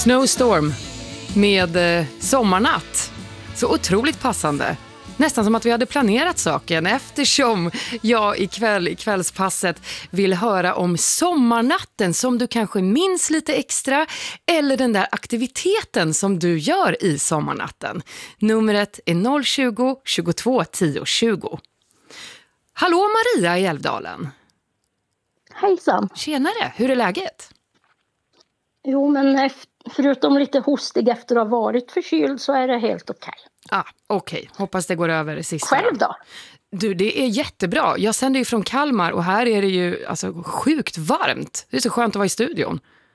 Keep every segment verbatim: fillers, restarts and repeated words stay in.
Snowstorm med eh, Sommarnatt. Så otroligt passande. Nästan som att vi hade planerat saken, eftersom jag ikväll i kvällspasset vill höra om sommarnatten som du kanske minns lite extra, eller den där aktiviteten som du gör i sommarnatten. Numret är noll tjugo, tjugotvå, tio, tjugo. Hallå Maria i Älvdalen. Hejsan. Tjenare, hur är läget? Jo, men efter, förutom lite hostig efter att ha varit förkyld så är det helt okej. Ah, okej. Okay. Hoppas det går över det sista. Själv då? Du, det är jättebra. Jag sänder ju från Kalmar och här är det ju alltså sjukt varmt. Det är så skönt att vara i studion.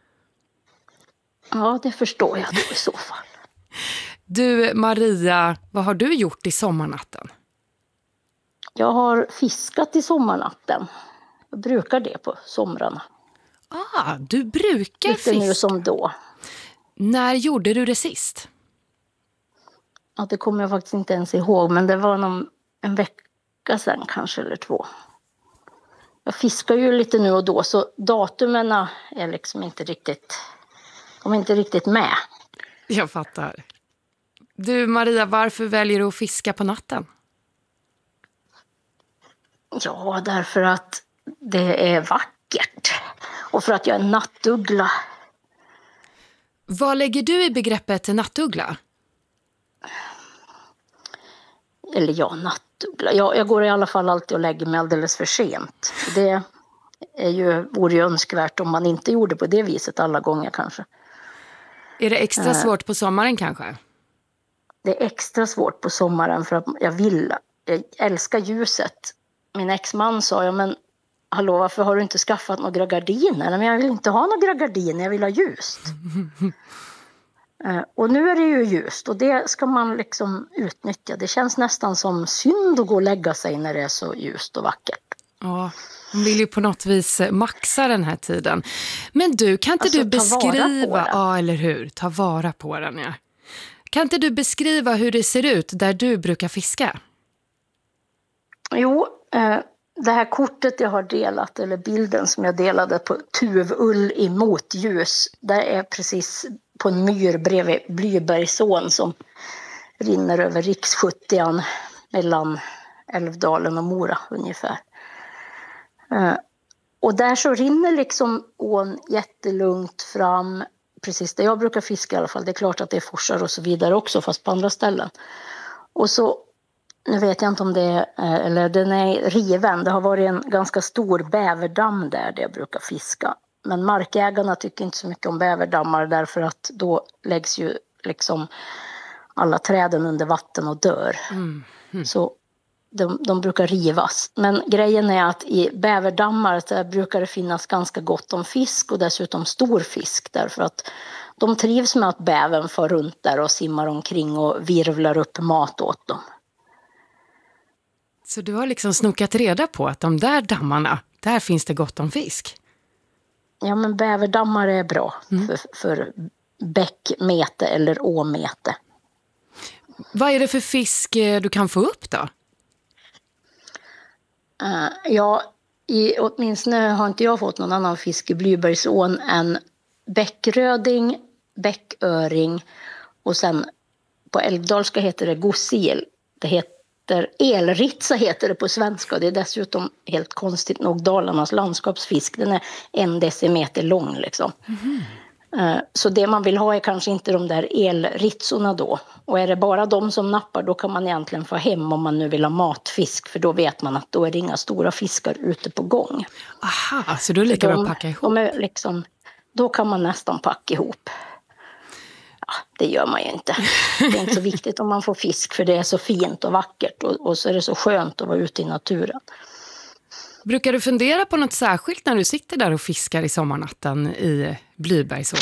Ja, det förstår jag då i så fall. Du, Maria, vad har du gjort i sommarnatten? Jag har fiskat i sommarnatten. Jag brukar det på somrarna. Ah, du brukar Lite fiska. nu som då. När gjorde du det sist? Ja, det kommer jag faktiskt inte ens ihåg, men det var någon, en vecka sedan kanske eller två. Jag fiskar ju lite nu och då, så datumen är liksom inte riktigt, de är inte riktigt med. Jag fattar. Du Maria, varför väljer du att fiska på natten? Ja, därför att det är vackert. Och för att jag är nattuggla. Vad lägger du i begreppet nattuggla? Eller ja, nattuggla. Jag, jag går i alla fall alltid och lägger mig alldeles för sent. Det är ju, vore ju önskvärt om man inte gjorde på det viset alla gånger kanske. Är det extra svårt på sommaren kanske? Det är extra svårt på sommaren för att jag vill, jag älskar ljuset. Min exman sa, ja men hallå, varför har du inte skaffat några gardiner? Men jag vill inte ha några gardiner, jag vill ha ljust. Och nu är det ju ljust och det ska man liksom utnyttja. Det känns nästan som synd att gå och lägga sig när det är så ljust och vackert. Ja, man vill ju på något vis maxa den här tiden. Men du, kan inte alltså, du beskriva... Ja, eller hur? Ta vara på den, ja. Kan inte du beskriva hur det ser ut där du brukar fiska? Jo, eh, det här kortet jag har delat, eller bilden som jag delade på Tuvull i motljus, där är precis på en myr bredvid Blybergsån som rinner över riks sjuttio mellan Älvdalen och Mora ungefär. Eh, och där så rinner liksom ån jättelugnt fram, precis där jag brukar fiska i alla fall. Det är klart att det är forsar och så vidare också, fast på andra ställen. Och så, nu vet jag inte om det är, eller den är riven. Det har varit en ganska stor bäverdamm där, där jag brukar fiska. Men markägarna tycker inte så mycket om bäverdammar därför att då läggs ju liksom alla träden under vatten och dör. Mm. Mm. Så de, de brukar rivas. Men grejen är att i bäverdammar så brukar det finnas ganska gott om fisk och dessutom stor fisk. Därför att de trivs med att bävern far runt där och simmar omkring och virvlar upp mat åt dem. Så du har liksom snokat reda på att de där dammarna, där finns det gott om fisk? Ja, men bäverdammar är bra mm. för, för bäckmete eller åmete. Vad är det för fisk du kan få upp då? Uh, ja, i, åtminstone har inte jag fått någon annan fisk i Blybergsån än bäckröding, bäcköring och sen på älvdalska heter det gossil. Det heter elritsa heter det på svenska. Det är dessutom helt konstigt nog Dalarnas landskapsfisk. Den är en decimeter lång liksom. Mm. Så det man vill ha är kanske inte de där elritsorna då. Och är det bara de som nappar, då kan man egentligen få hem om man nu vill ha matfisk. För då vet man att då är det inga stora fiskar ute på gång. Aha, så då är det lika bra att packa ihop. De är liksom, då kan man nästan packa ihop. Ja, det gör man ju inte. Det är inte så viktigt om man får fisk för det är så fint och vackert. Och, och så är det så skönt att vara ute i naturen. Brukar du fundera på något särskilt när du sitter där och fiskar i sommarnatten i Blybergsån?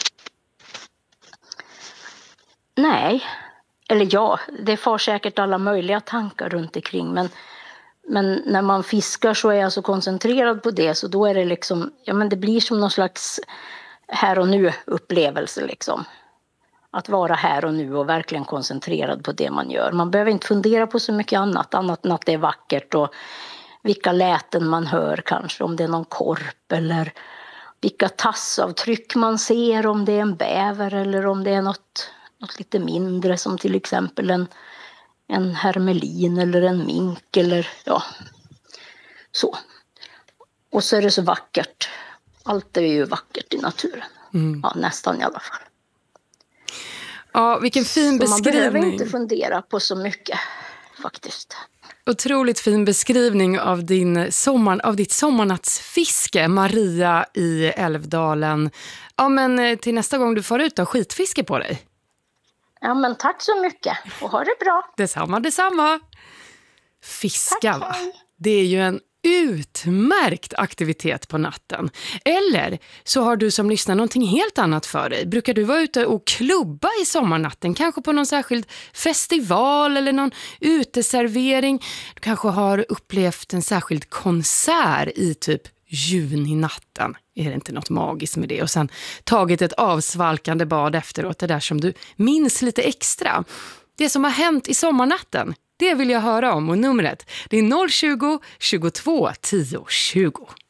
Nej, eller ja, det far säkert alla möjliga tankar runt omkring. Men, men när man fiskar så är jag så koncentrerad på det. Så då är det liksom, ja men det blir som någon slags här och nu upplevelse liksom. Att vara här och nu och verkligen koncentrerad på det man gör. Man behöver inte fundera på så mycket annat, annat än att det är vackert och vilka läten man hör kanske, om det är någon korp eller vilka tassavtryck man ser, om det är en bäver eller om det är något, något lite mindre som till exempel en, en hermelin eller en mink eller ja, så. Och så är det så vackert. Allt är ju vackert i naturen. Mm. Ja, nästan i alla fall. Ja, vilken fin så beskrivning. Man behöver inte fundera på så mycket faktiskt. Otroligt fin beskrivning av, din sommar, av ditt sommarnattsfiske, Maria i Älvdalen. Ja, men till nästa gång du får ut då, skitfiske på dig. Ja, men tack så mycket och ha det bra. Detsamma, detsamma. Fiska, tack, va? Det är ju en utmärkt aktivitet på natten. Eller så har du som lyssnar någonting helt annat för dig. Brukar du vara ute och klubba i sommarnatten? Kanske på någon särskild festival eller någon uteservering. Du kanske har upplevt en särskild konsert i typ juninatten. Är det inte något magiskt med det? Och sen tagit ett avsvalkande bad efteråt. Det där som du minns lite extra. Det som har hänt i sommarnatten. Det vill jag höra om, och numret det är noll tjugo, tjugotvå, tio, tjugo.